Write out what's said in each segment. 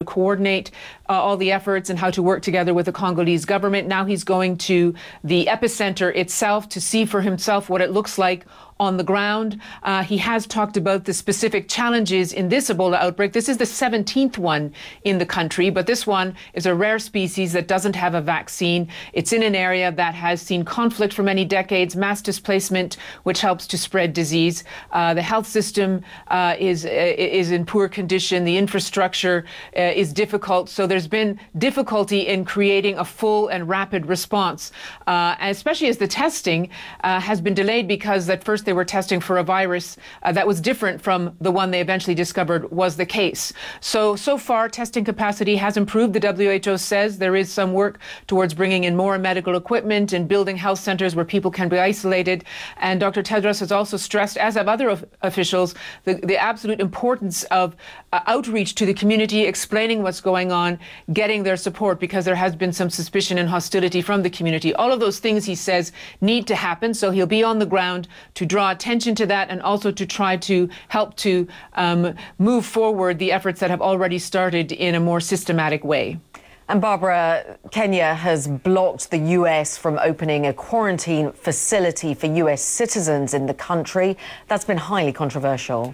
coordinate all the efforts and how to work together with the Congolese government. Now he's going to the epicenter itself to see for himself what it looks like on the ground. He has talked about the specific challenges in this Ebola outbreak. This is the 17th one in the country, but this one is a rare species that doesn't have a vaccine. It's in an area that has seen conflict for many decades, mass displacement, which helps to spread disease. The health system is in poor condition. The infrastructure is difficult. So there's been difficulty in creating a full and rapid response, especially as the testing has been delayed because at first they were testing for a virus that was different from the one they eventually discovered was the case. So far, testing capacity has improved. The WHO says there is some work towards bringing in more medical equipment and building health centers where people can be isolated. And Dr. Tedros has also stressed, as have other officials, the absolute importance of outreach to the community, explaining what's going on, getting their support, because there has been some suspicion and hostility from the community. All of those things, he says, need to happen. So he'll be on the ground to draw attention to that and also to try to help to move forward the efforts that have already started in a more systematic way. And Barbara, Kenya has blocked the US from opening a quarantine facility for US citizens in the country. That's been highly controversial.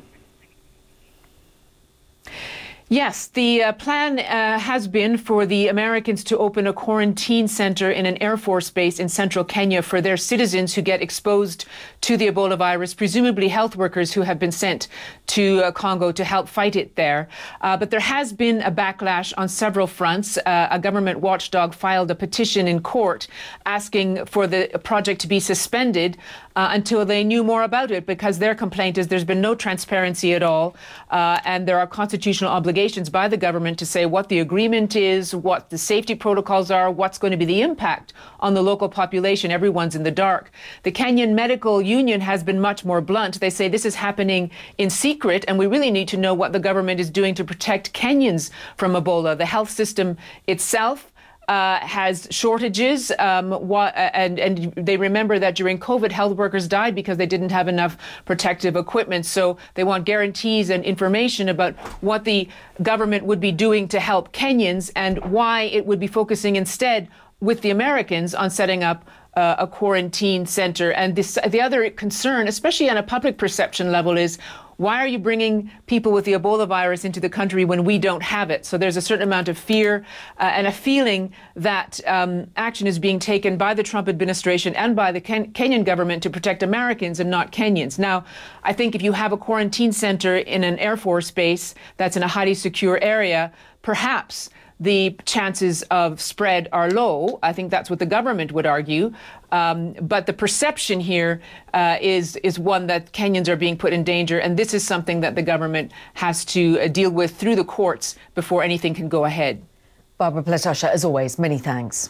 Yes, the plan has been for the Americans to open a quarantine center in an Air Force base in central Kenya for their citizens who get exposed to the Ebola virus, presumably health workers who have been sent to Congo to help fight it there. But there has been a backlash on several fronts. A government watchdog filed a petition in court asking for the project to be suspended until they knew more about it, because their complaint is there's been no transparency at all, and there are constitutional obligations by the government to say what the agreement is, what the safety protocols are, what's going to be the impact on the local population. Everyone's in the dark. The Kenyan Medical Union has been much more blunt. They say this is happening in secret, and we really need to know what the government is doing to protect Kenyans from Ebola. The health system itself has shortages, and they remember that during COVID, health workers died because they didn't have enough protective equipment. So they want guarantees and information about what the government would be doing to help Kenyans and why it would be focusing instead with the Americans on setting up a quarantine center. And the other concern, especially on a public perception level, is why are you bringing people with the Ebola virus into the country when we don't have it? So there's a certain amount of fear and a feeling that action is being taken by the Trump administration and by the Kenyan government to protect Americans and not Kenyans. Now, I think if you have a quarantine center in an Air Force base that's in a highly secure area, perhaps the chances of spread are low. I think that's what the government would argue. But the perception here is one that Kenyans are being put in danger. And this is something that the government has to deal with through the courts before anything can go ahead. Barbara Pletasha, as always, many thanks.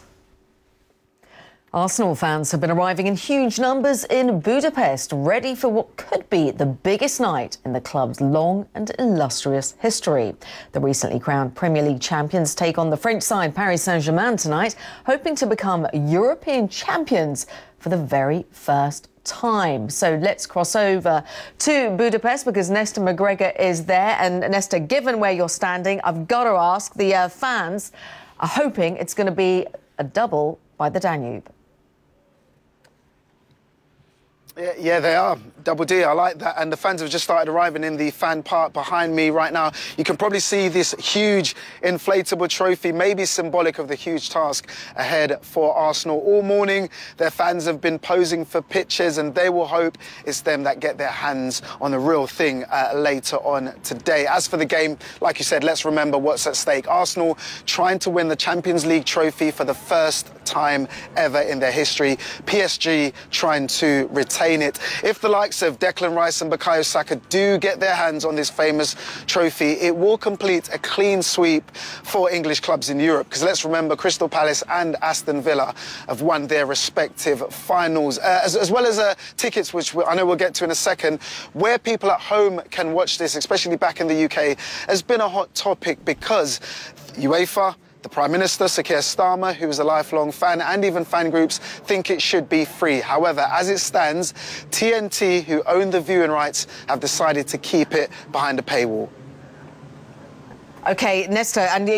Arsenal fans have been arriving in huge numbers in Budapest, ready for what could be the biggest night in the club's long and illustrious history. The recently crowned Premier League champions take on the French side Paris Saint-Germain tonight, hoping to become European champions for the very first time. So let's cross over to Budapest because Nesta McGregor is there. And Nesta, given where you're standing, I've got to ask, the fans are hoping it's going to be a double by the Danube. Yeah, they are. Double D, I like that. And the fans have just started arriving in the fan park behind me right now. You can probably see this huge inflatable trophy, maybe symbolic of the huge task ahead for Arsenal. All morning, their fans have been posing for pictures, and they will hope it's them that get their hands on the real thing later on today. As for the game, like you said, let's remember what's at stake. Arsenal trying to win the Champions League trophy for the first time ever in their history. PSG trying to retain it. If the likes of Declan Rice and Bukayo Saka do get their hands on this famous trophy, it will complete a clean sweep for English clubs in Europe. Because let's remember, Crystal Palace and Aston Villa have won their respective finals, as well as tickets, which I know we'll get to in a second. Where people at home can watch this, especially back in the UK, has been a hot topic because UEFA, the Prime Minister, Sir Keir Starmer, who is a lifelong fan, and even fan groups think it should be free. However, as it stands, TNT, who own the viewing rights, have decided to keep it behind a paywall. OK, Nesta, and